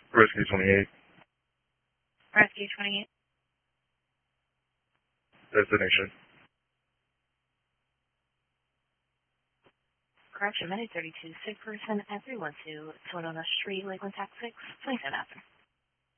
Rescue 28. Rescue 28. Destination. Correction, Minute 32, sick person at 312 Sonoma Street, Lakeland, Texas, 27 after.